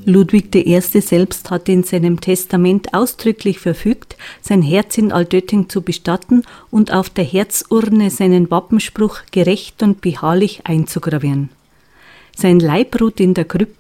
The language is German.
Ludwig I. selbst hatte in seinem Testament ausdrücklich verfügt, sein Herz in Altötting zu bestatten und auf der Herzurne seinen Wappenspruch gerecht und beharrlich einzugravieren. Sein Leib ruht in der Krypta